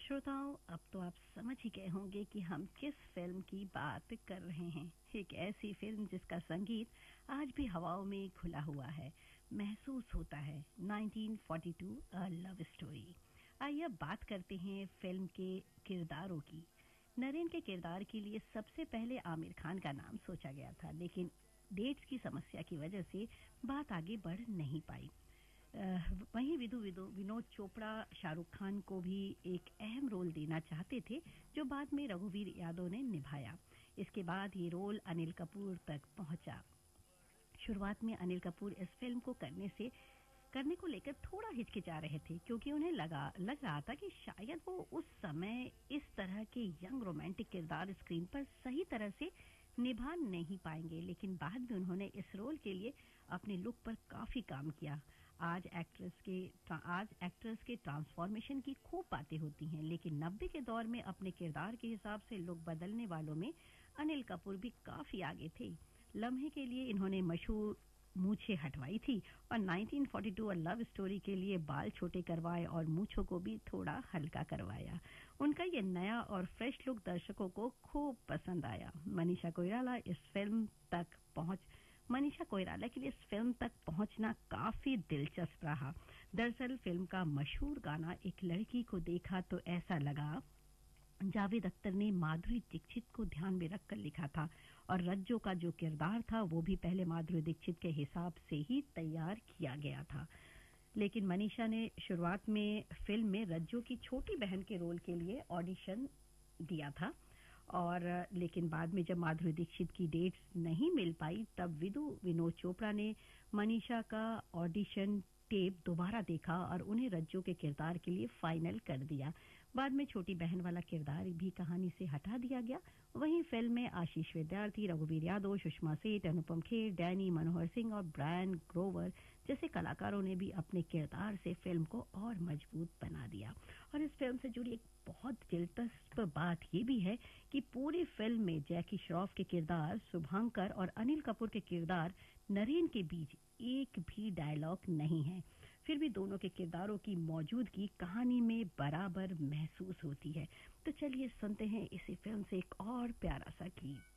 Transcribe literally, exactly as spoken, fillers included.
श्रोताओं, अब तो आप समझ ही गए होंगे कि हम किस फिल्म की बात कर रहे हैं। एक ऐसी फिल्म जिसका संगीत आज भी हवाओं में खुला हुआ है, महसूस होता है। Nineteen forty to a love story. आइए अब बात करते हैं फिल्म के किरदारों की। नरेन के किरदार के लिए सबसे पहले आमिर खान का नाम सोचा गया था, लेकिन डेट्स की समस्या की वजह से बात आगे बढ़ नहीं पाई। वहीं विदु विदु विनोद चोपड़ा शाहरुख खान को भी एक अहम रोल देना चाहते थे, जो बाद में रघुवीर यादव ने निभाया। इसके बाद ये रोल अनिल कपूर तक पहुंचा। शुरुआत में अनिल कपूर इस फिल्म को करने से करने को लेकर थोड़ा हिचकिचा रहे थे, क्योंकि उन्हें लगा लग रहा था कि शायद वो उस समय इस तरह के यंग रोमांटिक किरदार स्क्रीन पर सही तरह से निभा नहीं पाएंगे। लेकिन बाद में उन्होंने इस रोल के लिए अपने लुक पर काफी काम किया। आज एक्ट्रेस के आज एक्ट्रेस के ट्रांसफॉर्मेशन की खूब बातें होती हैं, लेकिन नब्बे के दौर में अपने किरदार के हिसाब से लुक बदलने वालों में अनिल कपूर भी काफी आगे थे। लम्हे के लिए इन्होंने मशहूर मूछें हटवाई थी और nineteen forty to a love story के लिए बाल छोटे करवाए और मूछों को भी थोड़ा हल्का करवाया। उनका ये नया और फ्रेश लुक दर्शकों को खूब पसंद आया। मनीषा कोइराला इस फिल्म तक पहुंच मनीषा कोइराला के लिए इस फिल्म तक पहुंचना काफी दिलचस्प रहा। दरअसल फिल्म का मशहूर गाना एक लड़की को देखा तो ऐसा लगा जावेद अख्तर ने माधुरी दीक्षित को ध्यान में रखकर लिखा था, और रज्जो का जो किरदार था वो भी पहले माधुरी दीक्षित के हिसाब से ही तैयार किया गया था। लेकिन मनीषा ने शुरुआत में फिल्म में रज्जो की छोटी बहन के रोल के लिए ऑडिशन दिया था, और लेकिन बाद में जब माधुरी दीक्षित की डेट्स नहीं मिल पाई, तब विदु विनोद चोपड़ा ने मनीषा का ऑडिशन टेप दोबारा देखा और उन्हें रज्जो के किरदार के लिए फाइनल कर दिया। बाद में छोटी बहन वाला किरदार भी कहानी से हटा दिया गया। वहीं फिल्म में आशीष विद्यार्थी, रघुवीर यादव, सुषमा सेठ, अनुपम खेर, डैनी मनोहर सिंह और ब्रायन ग्रोवर जैसे कलाकारों ने भी अपने किरदार से फिल्म को और मजबूत बना दिया। और इस फिल्म से जुड़ी एक बहुत दिलचस्प बात यह भी है कि पूरी फिल्म में जैकी श्रॉफ के किरदार शुभांकर और अनिल कपूर के किरदार नरेन के बीच एक भी डायलॉग नहीं है। फिर भी दोनों के किरदारों की मौजूदगी कहानी में बराबर महसूस होती है। तो चलिए सुनते हैं इसी फिल्म से एक और प्यारा सा गीत।